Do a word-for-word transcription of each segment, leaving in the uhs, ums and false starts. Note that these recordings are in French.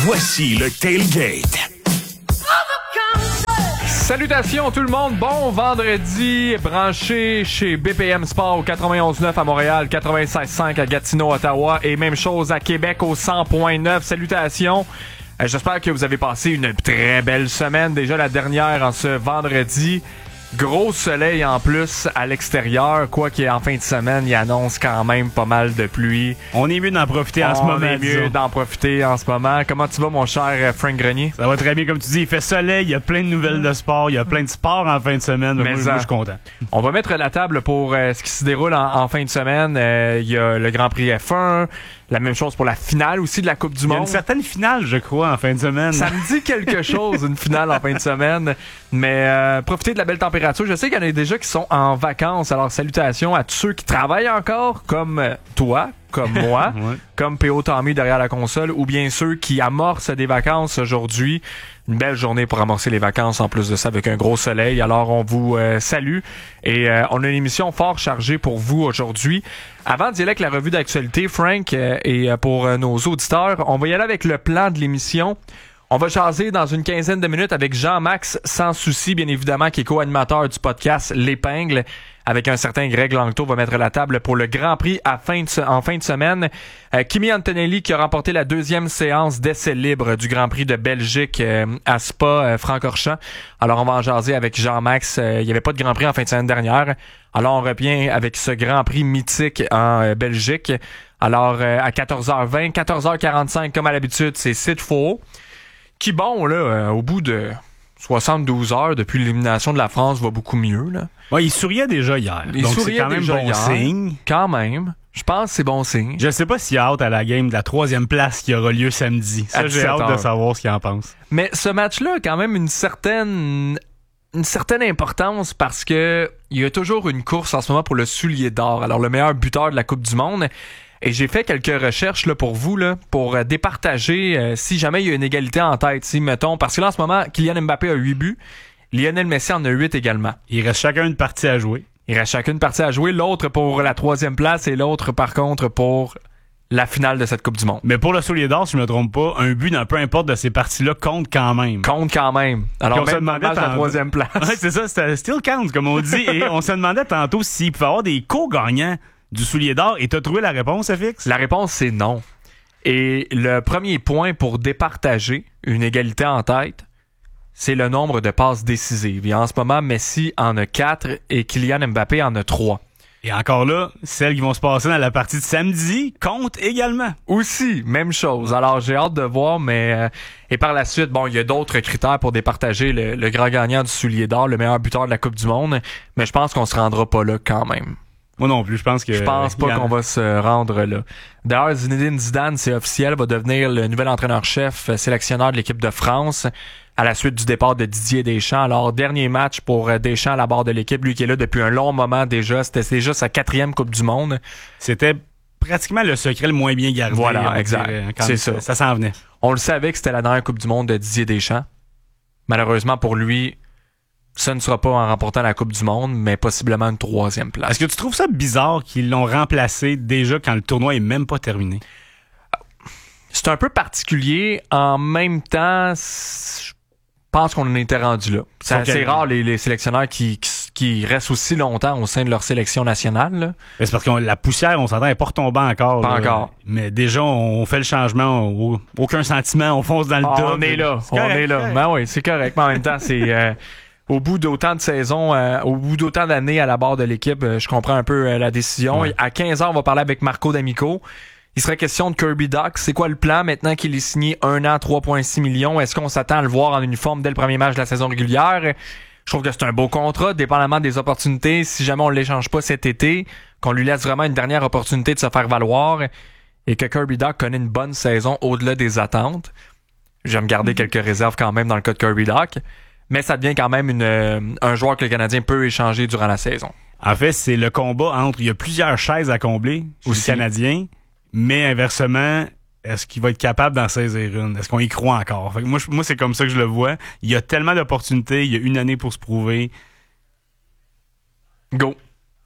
Voici le Tailgate. Salutations tout le monde, bon vendredi, branché chez B P M Sport au quatre-vingt-onze neuf à Montréal, quatre-vingt-seize cinq à Gatineau, Ottawa et même chose à Québec au cent point neuf. Salutations, euh, j'espère que vous avez passé une très belle semaine, déjà la dernière en ce vendredi. Gros soleil en plus à l'extérieur, quoi qu'il y ait en fin de semaine, il annonce quand même pas mal de pluie. On est mieux d'en profiter en On ce moment. On est mieux disons. d'en profiter en ce moment. Comment tu vas, mon cher Frank Grenier? Ça va très bien, comme tu dis. Il fait soleil, il y a plein de nouvelles de sport, il y a plein de sport en fin de semaine. Mais moi, ça, moi, je suis content. On va mettre la table pour euh, ce qui se déroule en, en fin de semaine. Euh, Il y a le Grand Prix F un, la même chose pour la finale aussi de la Coupe du Il y a Monde. une certaine finale, je crois, en fin de semaine. Ça me dit quelque chose, une finale en fin de semaine. Mais euh, profitez de la belle température. Je sais qu'il y en a déjà qui sont en vacances. Alors, salutations à tous ceux qui travaillent encore, comme euh, toi, comme moi, Ouais. comme P O Tommy derrière la console, ou bien ceux qui amorcent des vacances aujourd'hui. Une belle journée pour amorcer les vacances, en plus de ça, avec un gros soleil. Alors, on vous euh, salue. Et euh, on a une émission fort chargée pour vous aujourd'hui. Avant d'y aller avec la revue d'actualité, Frank, euh, et euh, pour euh, nos auditeurs, on va y aller avec le plan de l'émission. On va jaser dans une quinzaine de minutes avec Jean-Max Sans Souci, bien évidemment, qui est co-animateur du podcast L'Épingle. Avec un certain Greg Langto, va mettre la table pour le Grand Prix à fin de, en fin de semaine. Euh, Kimi Antonelli qui a remporté la deuxième séance d'essai libre du Grand Prix de Belgique euh, à Spa, euh, Francorchamps. Alors on va en jaser avec Jean-Max. Euh, il n'y avait pas de Grand Prix en fin de semaine dernière. Alors on revient avec ce Grand Prix mythique en euh, Belgique. Alors euh, à quatorze heures vingt, quatorze heures quarante-cinq, comme à l'habitude, c'est Sid Faux. Qui bon, là, euh, au bout de soixante-douze heures depuis l'élimination de la France, va beaucoup mieux, là. Ouais, il souriait déjà hier. Il donc souriait c'est quand même déjà bon hier. signe. Quand même. Je pense que c'est bon signe. Je sais pas s'il a hâte à la game de la troisième place qui aura lieu samedi. Ça, À j'ai dix-sept hâte heures. de savoir ce qu'il en pense. Mais ce match-là a quand même une certaine une certaine importance parce que il y a toujours une course en ce moment pour le soulier d'or. Alors, le meilleur buteur de la Coupe du Monde. Et j'ai fait quelques recherches là, pour vous, là, pour euh, départager euh, si jamais il y a une égalité en tête. Si, mettons, parce que là, en ce moment, Kylian Mbappé a huit buts, Lionel Messi en a huit également. Il reste chacun une partie à jouer. Il reste chacune partie à jouer, l'autre pour la troisième place et l'autre, par contre, pour la finale de cette Coupe du Monde. Mais pour le soulier d'or, si je me trompe pas, un but dans peu importe de ces parties-là compte quand même. Compte quand même. Alors, Puis on se même demandait dommage la tantôt- troisième place. Ouais, c'est ça, c'était still counts, comme on dit. Et on se demandait tantôt s'il pouvait y avoir des co-gagnants du soulier d'or. Et t'as trouvé la réponse, F X? La réponse, c'est non. Et le premier point pour départager une égalité en tête, c'est le nombre de passes décisives. Et en ce moment, Messi en a quatre et Kylian Mbappé en a trois. Et encore là, celles qui vont se passer dans la partie de samedi comptent également. Aussi, même chose. Alors, j'ai hâte de voir, mais... Euh, et par la suite, bon, il y a d'autres critères pour départager le, le grand gagnant du soulier d'or, le meilleur buteur de la Coupe du Monde, mais je pense qu'on se rendra pas là quand même. Moi non plus, je pense que... Je pense pas il y en- qu'on va se rendre là. D'ailleurs, Zinedine Zidane, c'est officiel, va devenir le nouvel entraîneur-chef, euh, sélectionneur de l'équipe de France à la suite du départ de Didier Deschamps. Alors, dernier match pour euh, Deschamps à la barre de l'équipe, lui qui est là depuis un long moment déjà. C'était déjà sa quatrième Coupe du Monde. C'était pratiquement le secret le moins bien gardé. Voilà, on exact. dirait, quand C'est ça. ça. Ça s'en venait. On le savait que c'était la dernière Coupe du Monde de Didier Deschamps. Malheureusement pour lui, ce ne sera pas en remportant la Coupe du Monde, mais possiblement une troisième place. Est-ce que tu trouves ça bizarre qu'ils l'ont remplacé déjà quand le tournoi est même pas terminé? C'est un peu particulier. En même temps, je pense qu'on en était rendu là. C'est Sur assez quel- rare les, les sélectionneurs qui, qui, qui restent aussi longtemps au sein de leur sélection nationale, là. Mais c'est parce que la poussière, on s'entend, elle n'est pas retombée encore. Pas là. encore. Mais déjà, on fait le changement. on- aucun sentiment, on fonce dans le Ah, tas. on est là, C'est on correct, est là. correct. Ben oui, c'est correct. Mais en même temps, c'est euh, au bout d'autant de saisons, euh, au bout d'autant d'années à la barre de l'équipe, euh, je comprends un peu euh, la décision. Ouais. À quinze heures, on va parler avec Marco D'Amico. Il serait question de Kirby Dach. C'est quoi le plan maintenant qu'il est signé un an, trois virgule six millions? Est-ce qu'on s'attend à le voir en uniforme dès le premier match de la saison régulière? Je trouve que c'est un beau contrat, dépendamment des opportunités. Si jamais on ne l'échange pas cet été, qu'on lui laisse vraiment une dernière opportunité de se faire valoir et que Kirby Dach connaît une bonne saison au-delà des attentes. J'aime garder quelques réserves quand même dans le cas de Kirby Dach. Mais ça devient quand même une, euh, un joueur que le Canadien peut échanger durant la saison. En fait, c'est le combat entre... Il y a plusieurs chaises à combler chez Aussi. le Canadien, mais inversement, est-ce qu'il va être capable d'en saisir une? Est-ce qu'on y croit encore? Fait que moi, je- moi, c'est comme ça que je le vois. Il y a tellement d'opportunités, il y a une année pour se prouver. Go!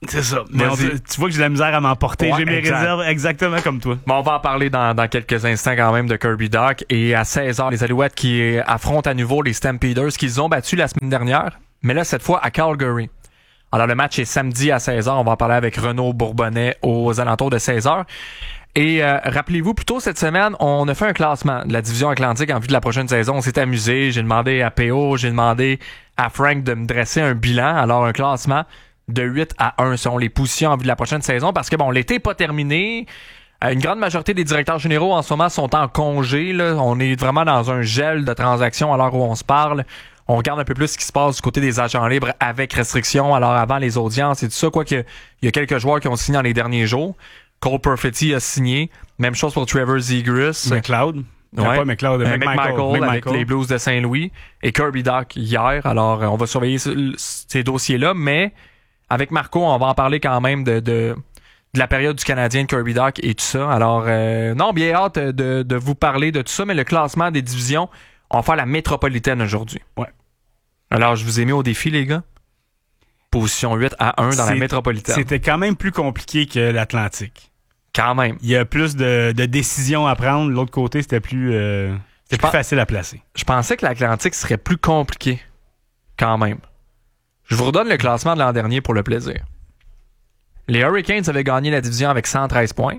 C'est ça. Mais on, tu vois que j'ai de la misère à m'emporter. Ouais, j'ai mes exact. réserves exactement comme toi. Bon, on va en parler dans, dans quelques instants quand même de Kirby Dach. Et à seize heures, les Alouettes qui affrontent à nouveau les Stampeders qu'ils ont battus la semaine dernière. Mais là, cette fois, à Calgary. Alors, le match est samedi à seize heures. On va en parler avec Renaud Bourbonnais aux alentours de seize heures. Et euh, rappelez-vous, plus tôt cette semaine, on a fait un classement de la division Atlantique en vue de la prochaine saison. On s'est amusé. J'ai demandé à P O, j'ai demandé à Frank de me dresser un bilan. Alors, un classement de huit à un selon les positions en vue de la prochaine saison. Parce que, bon, l'été n'est pas terminé. Une grande majorité des directeurs généraux en ce moment sont en congé. Là. On est vraiment dans un gel de transactions à l'heure où on se parle. On regarde un peu plus ce qui se passe du côté des agents libres avec restrictions. Alors, avant les audiences et tout ça, quoique il y a quelques joueurs qui ont signé dans les derniers jours. Cole Perfetti a signé. Même chose pour Trevor Zegras. McLeod. Ouais. Pas McLeod, euh, McMichael, McMichael avec les Blues de Saint-Louis. Et Kirby Dach hier. Alors, on va surveiller ces dossiers-là. Mais avec Marco, on va en parler quand même de, de, de la période du Canadien de Kirby Dach et tout ça. Alors, euh, non, bien hâte de, de vous parler de tout ça. Mais le classement des divisions, on va faire la métropolitaine aujourd'hui. Ouais. Alors, je vous ai mis au défi, les gars. Position huit à un dans C'est, la métropolitaine. C'était quand même plus compliqué que l'Atlantique. Quand même. Il y a plus de, de décisions à prendre. De l'autre côté, c'était plus, euh, c'était plus pens- facile à placer. Je pensais que l'Atlantique serait plus compliqué. Quand même. Je vous redonne le classement de l'an dernier pour le plaisir. Les Hurricanes avaient gagné la division avec cent treize points.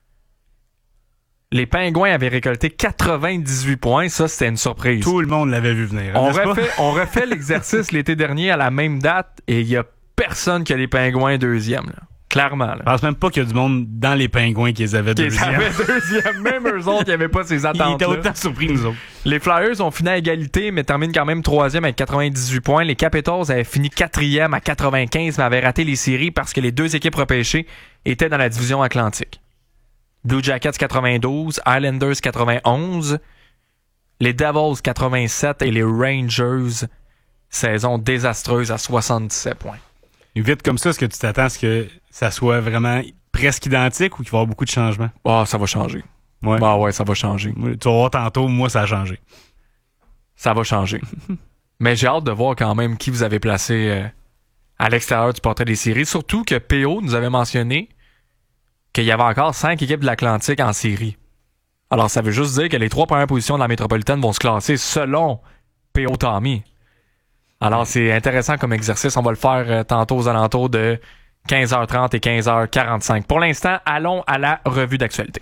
Les Pingouins avaient récolté quatre-vingt-dix-huit points. Ça, c'était une surprise. Tout le monde l'avait vu venir. On refait, on refait l'exercice l'été dernier à la même date et il n'y a personne qui a les Pingouins deuxième. Là. Clairement. Là. Je pense même pas qu'il y a du monde dans les Pingouins qui les avaient Qui deuxième. avaient deuxième. Même eux autres, qui n'avaient pas ces attentes. Ils étaient autant surpris nous autres. Les Flyers ont fini à égalité, mais terminent quand même troisième avec quatre-vingt-dix-huit points. Les Capitals avaient fini quatrième à quatre-vingt-quinze, mais avaient raté les séries parce que les deux équipes repêchées étaient dans la division Atlantique. Blue Jackets quatre-vingt-douze, Islanders quatre-vingt-onze, les Devils quatre-vingt-sept et les Rangers, saison désastreuse à soixante-dix-sept points. Et vite comme ça, est-ce que tu t'attends à ce que ça soit vraiment presque identique ou qu'il va y avoir beaucoup de changements? Ah, oh, ça va changer. Ouais. Ah ouais, ça va changer. Tu vas voir tantôt, moi, ça a changé. Ça va changer. Mais j'ai hâte de voir quand même qui vous avez placé euh, à l'extérieur du portrait des séries. Surtout que P O nous avait mentionné qu'il y avait encore cinq équipes de l'Atlantique en série. Alors, ça veut juste dire que les trois premières positions de la métropolitaine vont se classer selon P O Tommy. Alors, c'est intéressant comme exercice. On va le faire euh, tantôt aux alentours de quinze heures trente et quinze heures quarante-cinq. Pour l'instant, allons à la revue d'actualité.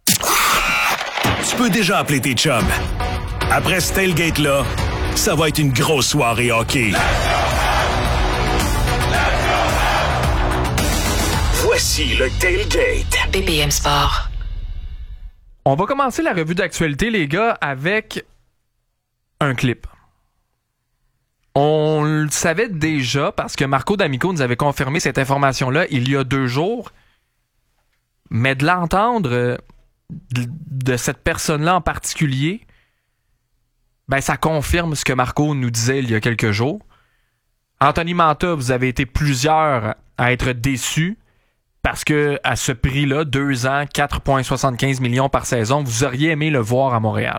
Tu peux déjà appeler tes chums. Après ce tailgate-là, ça va être une grosse soirée hockey. Voici le tailgate. B B M Sport. On va commencer la revue d'actualité, les gars, avec un clip. On le savait déjà parce que Marco D'Amico nous avait confirmé cette information-là il y a deux jours. Mais de l'entendre euh, de, de cette personne-là en particulier, ben ça confirme ce que Marco nous disait il y a quelques jours. Anthony Mantha, vous avez été plusieurs à être déçus parce que à ce prix-là, deux ans, quatre virgule soixante-quinze millions par saison, vous auriez aimé le voir à Montréal.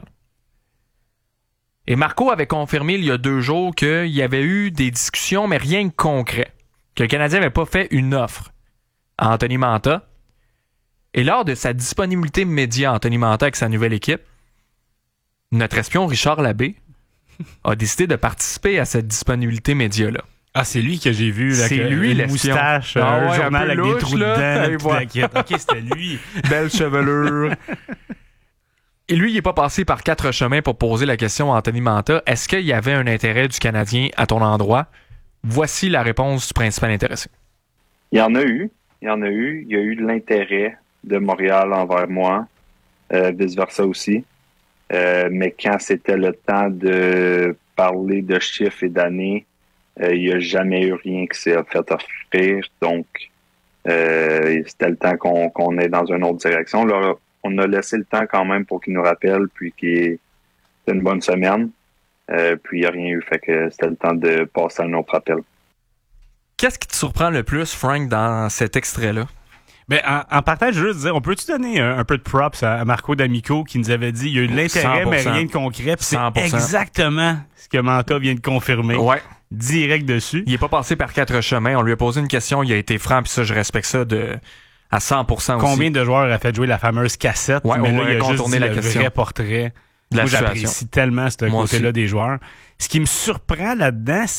Et Marco avait confirmé il y a deux jours qu'il y avait eu des discussions, mais rien de concret. Que le Canadien n'avait pas fait une offre à Anthony Mantha. Et lors de sa disponibilité média, Anthony Mantha avec sa nouvelle équipe, notre espion Richard Labbé a décidé de participer à cette disponibilité média-là. Ah, c'est lui que j'ai vu. Là, c'est que, lui, une l'espion. moustache, ah un ouais, journal un avec louche, des trous là, dedans. et voilà. OK, c'était lui. Belle chevelure. Et lui, il n'est pas passé par quatre chemins pour poser la question à Anthony Mantha. Est-ce qu'il y avait un intérêt du Canadien à ton endroit? Voici la réponse du principal intéressé. Il y en a eu. Il y en a eu. Il y a eu de l'intérêt de Montréal envers moi. Euh, vice-versa aussi. Euh, mais quand c'était le temps de parler de chiffres et d'années, euh, il n'y a jamais eu rien qui s'est fait offrir. Donc, euh, c'était le temps qu'on, qu'on est dans une autre direction. Là, on a laissé le temps quand même pour qu'il nous rappelle, puis qu'il y ait une bonne semaine. Euh, puis il n'y a rien eu, fait que c'était le temps de passer à un autre appel. Qu'est-ce qui te surprend le plus, Frank, dans cet extrait-là? Ben, en, en partage, je veux juste dire, on peut-tu donner un, un peu de props à, à Marco D'Amico qui nous avait dit il y a eu de l'intérêt, cent pour cent. mais rien de concret. Puis c'est cent pour cent. exactement ce que Mantha vient de confirmer. Ouais. direct dessus. Il est pas passé par quatre chemins. On lui a posé une question, il a été franc, puis ça, je respecte ça de à cent pour cent aussi. Combien de joueurs a fait jouer la fameuse cassette? Ouais, mais on là, va il a juste dit la le question. vrai portrait. De la Moi, situation. j'apprécie tellement ce Moi côté-là aussi. des joueurs. Ce qui me surprend là-dedans,